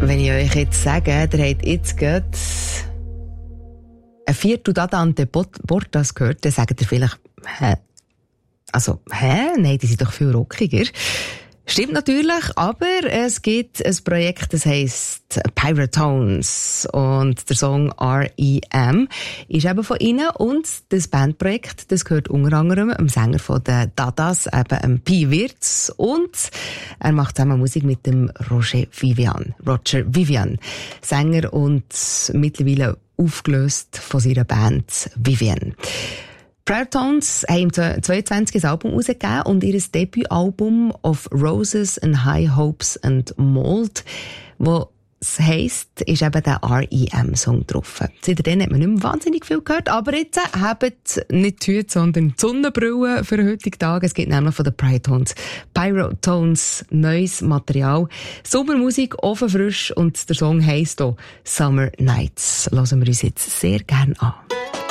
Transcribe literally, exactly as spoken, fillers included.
Wenn ich euch jetzt sage, der hat jetzt gerade ein Viertel Dante Portas gehört, dann sagt ihr vielleicht, hä? Also, hä? Nein, die sind doch viel rockiger. Stimmt natürlich, aber es gibt ein Projekt, das heisst Pyratones und der Song R E M ist eben von ihnen und das Bandprojekt, das gehört unter anderem dem Sänger von den Dadas, eben dem Pi Wirtz und er macht zusammen Musik mit dem Roger Vivian, Roger Vivian, Sänger und mittlerweile aufgelöst von seiner Band Vivian. Pyratones haben im zweiundzwanzig ein Album rausgegeben und ihr Debütalbum Of Roses and High Hopes and Mold, wo es heisst, ist eben der R E M-Song drauf. Seitdem hat man nicht mehr wahnsinnig viel gehört, aber jetzt habt nicht die Hüte, sondern die Sonnenbrille für den heutigen Tag. Es gibt nämlich von den Pyratones, Pyratones neues Material. Sommermusik, offen frisch und der Song heisst auch Summer Nights. Hören wir uns jetzt sehr gerne an.